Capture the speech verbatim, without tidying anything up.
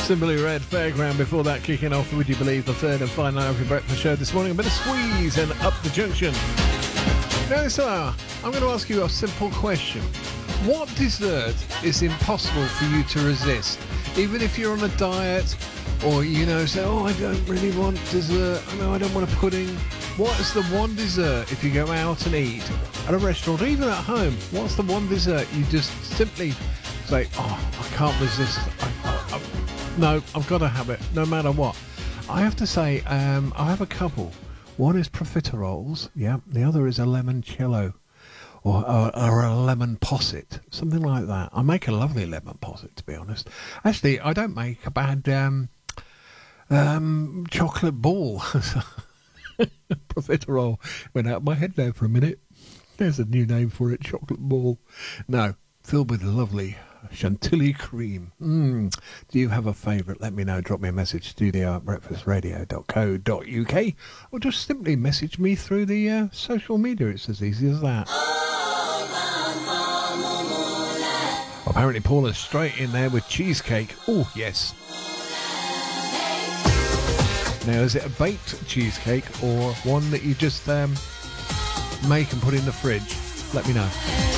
Simply Red Fairground. Before that, kicking off, would you believe, the third and final hour of your breakfast show this morning? A bit of Squeeze and Up the Junction. Now this hour, I'm going to ask you a simple question. What dessert is impossible for you to resist? Even if you're on a diet, or, you know, say, oh, I don't really want dessert, I know I don't want a pudding. What is the one dessert, if you go out and eat at a restaurant, or even at home, what's the one dessert you just simply say, oh, I can't resist. I, I, I, no, I've got to have it, no matter what. I have to say, um, I have a couple. One is profiteroles, yeah. The other is a limoncello, or, or, or a lemon posset, something like that. I make a lovely lemon posset, to be honest. Actually, I don't make a bad um, um, chocolate ball. Profiterole went out of my head there for a minute. There's a new name for it, chocolate ball. No, filled with lovely chantilly cream. Mm. Do you have a favourite? Let me know. Drop me a message, studio at breakfast radio dot co dot uk, or just simply message me through the uh, social media. It's as easy as that. Apparently Paula's straight in there with cheesecake. Oh, yes. Now, is it a baked cheesecake or one that you just um, make and put in the fridge? Let me know.